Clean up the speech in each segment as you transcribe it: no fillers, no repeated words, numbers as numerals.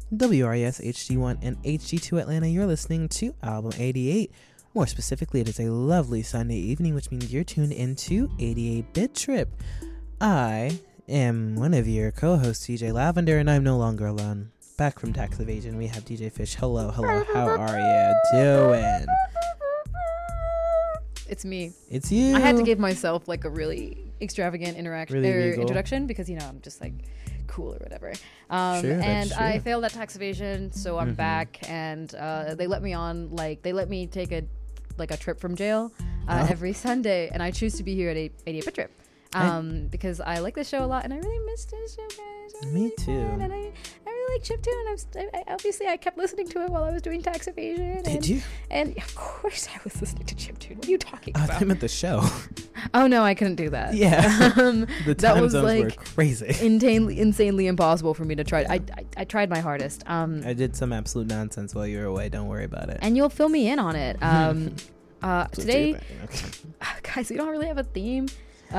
WRES HD1 and HD2 Atlanta. You're listening to Album 88. More specifically, it is a lovely Sunday evening, which means you're tuned into 88 Bit Trip. I am one of your co-hosts, DJ Lavender, and I'm no longer alone. Back from Tax Evasion, we have DJ Fish. Hello, how are you doing? It's me. It's you. I had to give myself like a really extravagant introduction because, you know, I'm just like cool or whatever. Sure, and true. I failed at tax evasion, so I'm back, and they let me on, like, they let me take a trip from jail every Sunday, and I choose to be here at 88 Bit Trip. Because I like this show a lot, and I really missed this show, guys. Me too. And I really like Chiptune, and obviously I kept listening to it while I was doing tax evasion. Did you? And of course I was listening to Chiptune. What are you talking about? I meant the show. Oh no, I couldn't do that. Yeah. The time that was zones like were crazy. insanely impossible for me to try. I tried my hardest. I did some absolute nonsense while you were away. Don't worry about it. And you'll fill me in on it. Today, okay. guys, we don't really have a theme.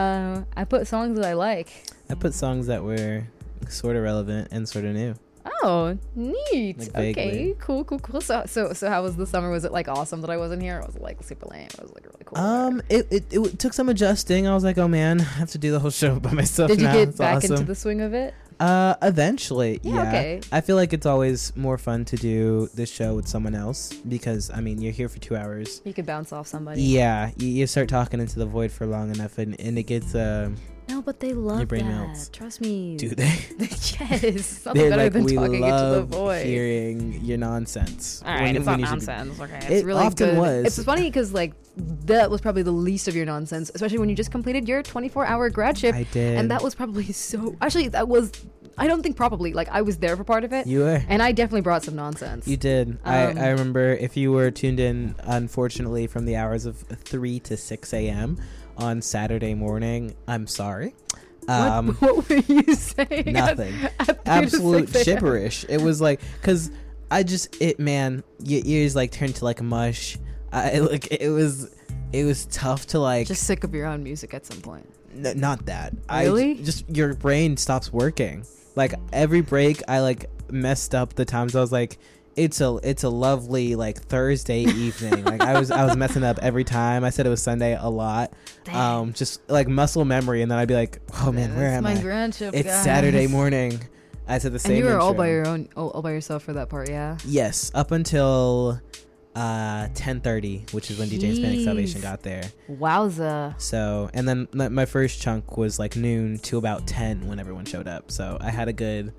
I put songs that I like. I put songs that were sort of relevant and sort of new. Oh, neat. Like okay, vaguely. cool. So how was the summer? Was it like awesome that I wasn't here? Or was it like super lame? Or was it like really cool? It took some adjusting. I was like, oh man, I have to do the whole show by myself. Did you now. get It's back awesome. into the swing of it? Eventually, yeah. Okay. I feel like it's always more fun to do this show with someone else because, I mean, you're here for 2 hours. You could bounce off somebody. Yeah, you start talking into the void for long enough, and it gets No, but they love your brain that. melts. Trust me. Do they? Yes. Something They're better like, than we talking into the love void. hearing your nonsense. All right, it's not you should be- nonsense. Okay, it's It really often good. was. It's funny because like that was probably the least of your nonsense, especially when you just completed your 24-hour grad shift. I did. And that was probably so. Actually, that was. I don't think probably. Like I was there for part of it. You were. And I definitely brought some nonsense. You did. I remember if you were tuned in, unfortunately, from the hours of 3 to 6 a.m. on Saturday morning, I'm sorry. What were you saying? Nothing. At 3 to Absolute 6 a.m.? gibberish. It was like, because man, your ears like turned to like mush. It was tough to like. Just sick of your own music at some point. Not that. Really? Just your brain stops working. Like every break, I like messed up the times. I was like, it's a lovely like Thursday evening. Like I was messing up every time. I said it was Sunday a lot. Damn. Just like muscle memory, and then I'd be like, oh man, where am I? My grand shift, It's guys. Saturday morning. I said the same. And you were all intro. all by yourself for that part, yeah. Yes, up until 10:30, which is when DJ Hispanic Jeez. Salvation got there. Wowza. So, and then my first chunk was like noon to about 10 when everyone showed up. So I had a good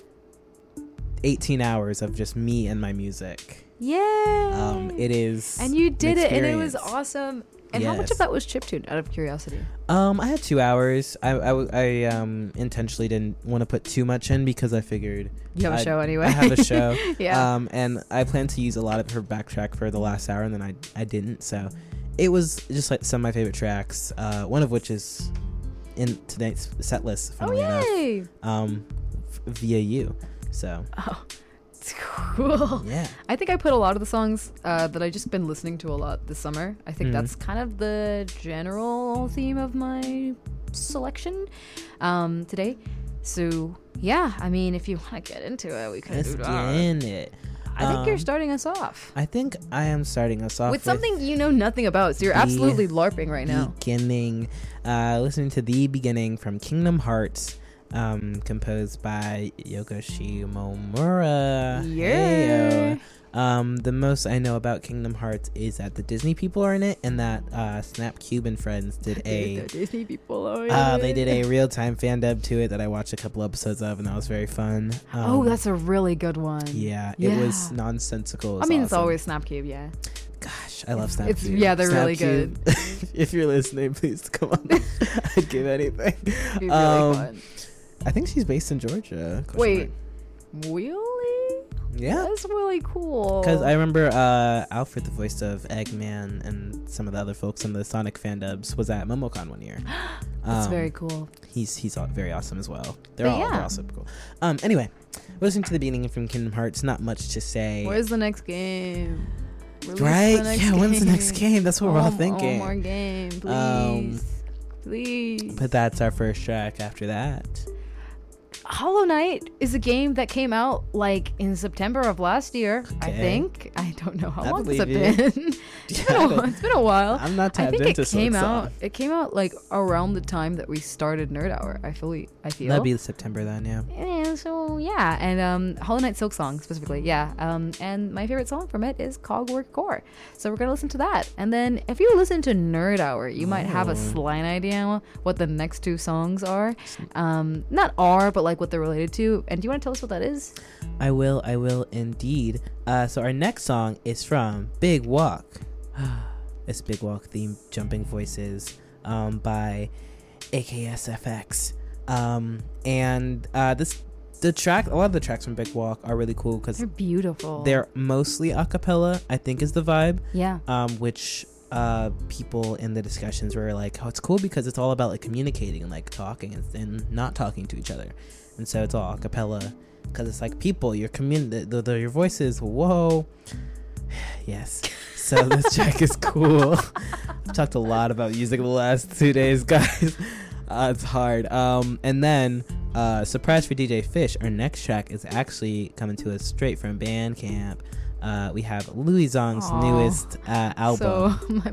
18 hours of just me and my music. Yeah. It is. And you did an it, and it was experience. awesome. And how much Yes. of that was chiptune, out of curiosity? I had 2 hours. I intentionally didn't want to put too much in because I figured You have a show anyway. I have a show. Yeah. And I plan to use a lot of her backtrack for the last hour, and then I didn't. So it was just like some of my favorite tracks. One of which is in tonight's set list. Funnily yay! enough, via you. So Oh, it's cool. yeah. I think I put a lot of the songs that I just been listening to a lot this summer. I think that's kind of the general theme of my selection today. So yeah, I mean, if you want to get into it, we could Let's do get that. in it. I think you're starting us off I think I am starting us off with something you know nothing about. So you're the absolutely LARPing right now. Beginning, listening to The Beginning from Kingdom Hearts, composed by Yoko Shimomura. Yeah. Heyo. The most I know about Kingdom Hearts is that the Disney people are in it, and that Snap Cube and Friends did The a Disney people are they did a real-time fan dub to it that I watched a couple episodes of, and that was very fun. Oh, that's a really good one. Yeah, it was nonsensical. It was I mean, it's awesome. always Snapcube, yeah. Gosh, I love Snap It's- Cube. yeah, they're Snap really Cube. If you're listening, please come on. I'd give anything. It'd be really fun. I think she's based in Georgia. Wait, really? Yeah. That's really cool. Because I remember Alfred, the voice of Eggman, and some of the other folks in the Sonic fan dubs was at MomoCon one year. That's very cool. He's very awesome as well. They're But all yeah. super cool. Anyway, listening to the beginning from Kingdom Hearts, not much to say. Where's the next game? Release Right? the next Yeah, when's the next game? game? That's what we're all thinking. One more game, please. Please. But that's our first track after that. Hollow Knight is a game that came out like in September of last year. I think. I don't know how long has it been. It's been a while. I'm not tapped I think into it came out like around the time that we started Nerd Hour. I feel that'd be September then, yeah. And so yeah, and Hollow Knight Silk Song specifically, yeah. And my favorite song from it is Cogwork Core. So we're gonna listen to that, and then if you listen to Nerd Hour, you might have a slight idea what the next two songs are. Not are, but like what they're related to. And do you want to tell us what that is? I will indeed. So our next song is from Big Walk. It's Big Walk theme Jumping Voices by AKSFX. And a lot of the tracks from Big Walk are really cool because they're beautiful. They're mostly a cappella, I think is the vibe. Yeah. Which people in the discussions were like, oh, it's cool because it's all about like communicating and like talking and not talking to each other. And so it's all a cappella because it's like people, your your voices, whoa. Yes. So this track is cool. I've talked a lot about music the last 2 days, guys. It's hard. And then surprise for DJ Fish, our next track is actually coming to us straight from Bandcamp. We have Louis Zong's newest album. So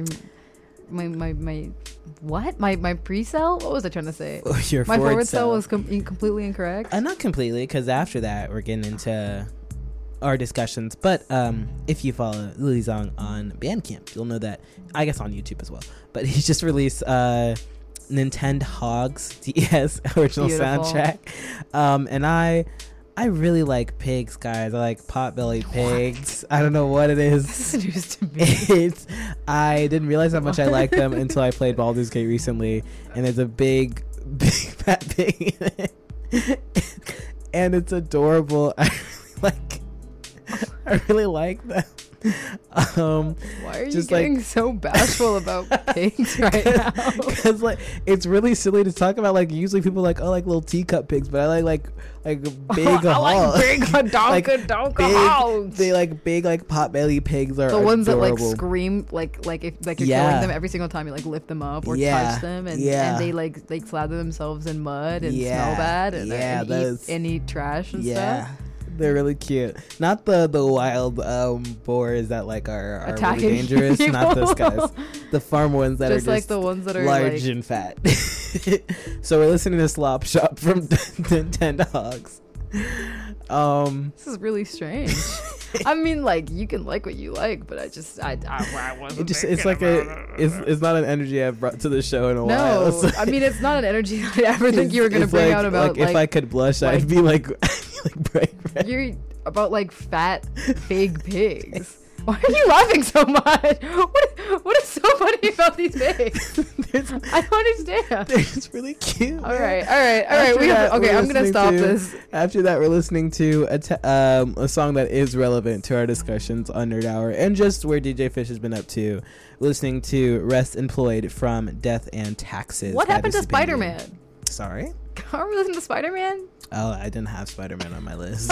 my what? My pre-sale? What was I trying to say? Your my forward sale was completely incorrect. Not completely, because after that we're getting into our discussions. But if you follow Louis Zong on Bandcamp, you'll know that. I guess on YouTube as well. But he just released Nintendo Hogs DS original soundtrack. And I really like pigs, guys. I like pot-bellied pigs. I don't know what it is. This is news to me. I didn't realize how much I liked them until I played Baldur's Gate recently, and there's a big fat pig in it. And it's adorable. I really like them. Why are you getting so bashful about pigs right now? Because like it's really silly to talk about. Like usually people are like, oh, like little teacup pigs, but I like big hogs. I like big donka hogs. They like big like pot-belly pigs are the ones adorable. that like scream like if like you're killing them every single time you like lift them up or touch them and they like slather themselves in mud and smell bad and eat trash and stuff. They're really cute. Not the wild boars that like are attacking really dangerous. people. Not those guys. The farm ones that just are like just the ones that are large like... and fat. So we're listening to Slop Shop from Nintendo Hogs. This is really strange. I mean, like you can like what you like, but I wasn't. It's like it's not an energy I've brought to the show in a while. So. I mean, it's not an energy I ever think you were gonna bring out about. Like if I could blush, I'd be like bright red. You're about like fat big pigs. Why are you laughing so much? What is so funny about these pigs? I don't understand. It's really cute. All right. I'm gonna stop this. After that, we're listening to a song that is relevant to our discussions on Nerd Hour and just where DJ Fish has been up to. Listening to Rest Employed from Death and Taxes. What happened to Spider-Man? Sorry? Are we listening to Spider-Man? Oh, I didn't have Spider-Man on my list.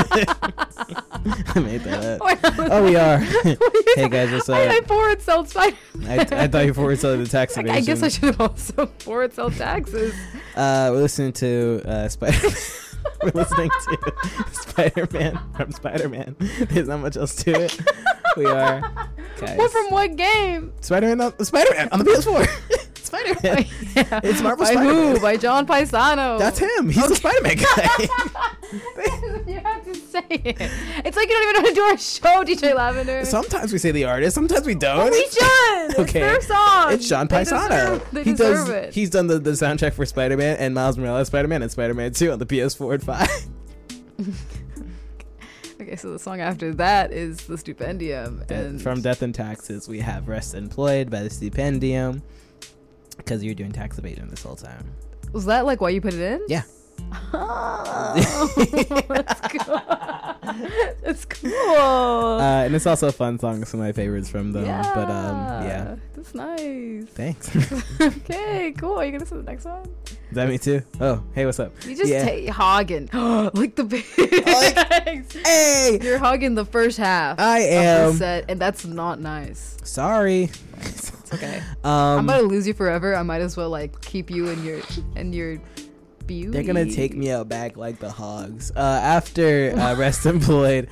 I made that up. We are. Hey guys, what's up? I forward sold Spider-Man. I thought you forward sold the tax evasion. I guess I should have also forward sold taxes. We're listening to Spider-Man. We're listening to Spider-Man from Spider-Man. There's not much else to it. We are. Guys. What from what game? Spider-Man on the PS4. Spider-Man. Yeah. It's Marvel by Spider-Man. Who? By John Paisano. That's him. He's the Spider-Man guy. You have to say it. It's like you don't even know how to do our show, DJ Lavender. Sometimes we say the artist, sometimes we don't. We should. Okay. It's their song. It's John Paisano. They deserve it. He's done the soundtrack for Spider-Man and Miles Morales Spider-Man and Spider-Man 2 on the PS4 and 5. Okay, so the song after that is The Stupendium. And from Death and Taxes, we have Rest Employed by The Stupendium. Because you're doing tax evasion this whole time. Was that like why you put it in? Yeah. Oh, that's cool. That's cool. And it's also a fun song. Some of my favorites from them. Yeah. But yeah. That's nice. Thanks. Okay, cool. Are you gonna say the next one? Is that me too? Oh, hey, what's up? You just take hogging. Like the pigs. Hey! You're hogging the first half. I am. Of the set, and that's not nice. Sorry. It's okay. I'm about to lose you forever. I might as well like keep you in your beauty. They're gonna take me out back like the hogs. After Rest Employed,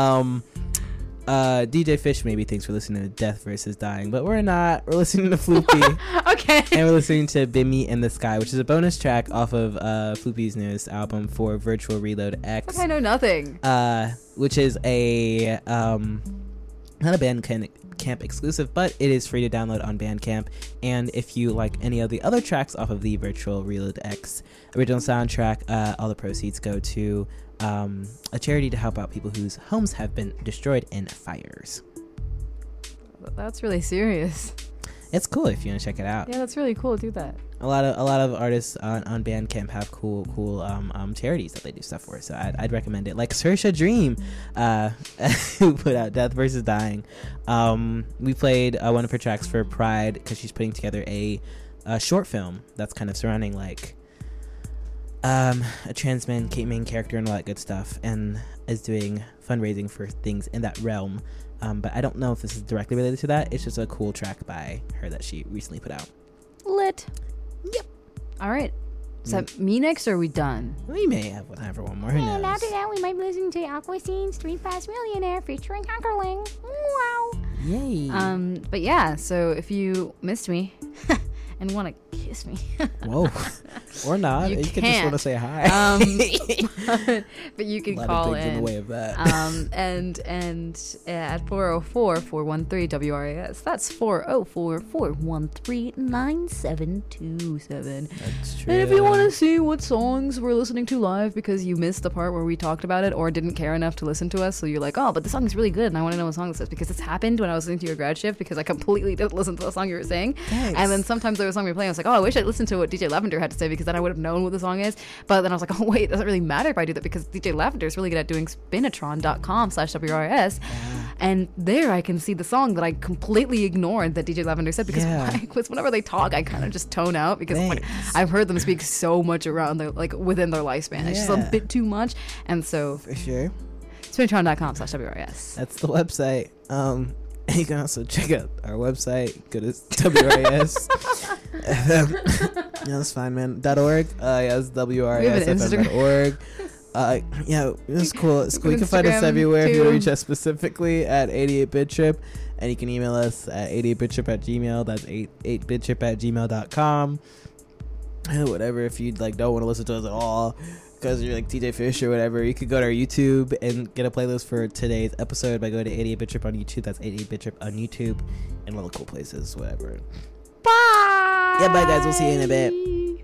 DJ Fish maybe thinks we're listening to Death versus Dying, but we're not. We're listening to Floopy. Okay. And we're listening to Bimmy in the Sky, which is a bonus track off of Floopy's newest album for Virtual Reload X. I know nothing. Which is a not a Bandcamp exclusive, but it is free to download on Bandcamp. And if you like any of the other tracks off of the Virtual Reload X original soundtrack, all the proceeds go to a charity to help out people whose homes have been destroyed in fires. That's really serious. It's cool if you want to check it out. Yeah, that's really cool. Do that. A lot of artists on Bandcamp have cool charities that they do stuff for, so I'd recommend it. Like Saoirse Dream, who put out Death versus Dying. We played one of her tracks for Pride because she's putting together a short film that's kind of surrounding like a trans main character and all that good stuff, and is doing fundraising for things in that realm. But I don't know if this is directly related to that. It's just a cool track by her that she recently put out. Lit. Yep. All right. Is that me next, or are we done? We may have time for one more. Who knows? And after that, we might be listening to Aquascene's Street Fast Millionaire featuring Conkerling. Wow. Yay. But yeah, so if you missed me and want to kiss me. Whoa. Or not. You You can just can't. want to say hi. But you can A lot call of things in the in. way of that. And at 404-413-WRAS. That's 404-413-9727. That's true. And if you want to see what songs we're listening to live because you missed the part where we talked about it or didn't care enough to listen to us, so you're like, oh, but the song is really good and I want to know what song this is, because it's happened when I was listening to your grad shift because I completely didn't listen to the song you were saying. Thanks. And then sometimes there was a song we were playing, I was like, oh, I wish I'd listened to what DJ Lavender had to say because then I would have known what the song is. But then I was like, oh, wait, it doesn't really matter if I do that because DJ Lavender is really good at doing spinatron.com/WRS. And there I can see the song that I completely ignored that DJ Lavender said because whenever they talk, I kind of just tone out because like, I've heard them speak so much around their, like within their lifespan. It's just a bit too much. And so For sure. spinatron.com/WRS. That's the website. You can also check out our website. Go to WRS. Yeah, that's fine, man. .org. Yes, WRSFM.org. Yeah, it's cool. It's cool. You can find us Instagram, everywhere. If you too. reach us specifically at 88bittrip, and you can email us at 88bittrip@gmail. That's 8bittrip@gmail.com. Whatever. If you like don't want to listen to us at all because you're like TJ Fish or whatever, you could go to our YouTube and get a playlist for today's episode by going to 88bittrip on YouTube. That's 88bittrip on YouTube and all the cool places. Whatever. Bye. Yeah, bye guys. We'll see you in a bit.